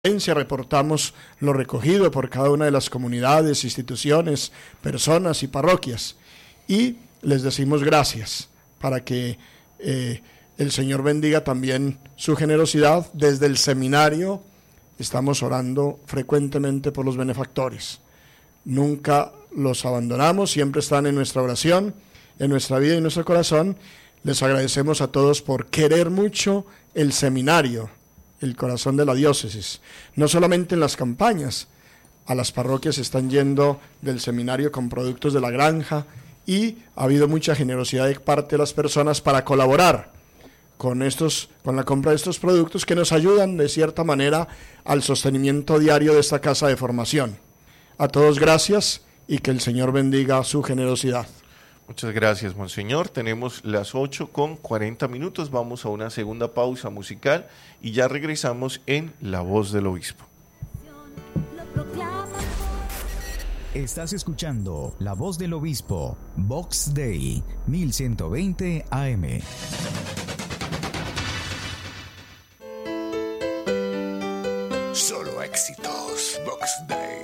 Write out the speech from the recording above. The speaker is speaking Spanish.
reportamos lo recogido por cada una de las comunidades, instituciones, personas y parroquias, y les decimos gracias para que el Señor bendiga también su generosidad. Desde el seminario estamos orando frecuentemente por los benefactores, nunca los abandonamos, siempre están en nuestra oración, en nuestra vida y en nuestro corazón. Les agradecemos a todos por querer mucho el seminario, el corazón de la diócesis, no solamente en las campañas. A las parroquias están yendo del seminario con productos de la granja y ha habido mucha generosidad de parte de las personas para colaborar con la compra de estos productos que nos ayudan de cierta manera al sostenimiento diario de esta casa de formación. A todos gracias y que el Señor bendiga su generosidad. Muchas gracias, Monseñor. Tenemos las 8:40. Vamos a una segunda pausa musical y ya regresamos en La Voz del Obispo. Estás escuchando La Voz del Obispo, Vox Dei, 1120 AM. Solo éxitos, Vox Dei.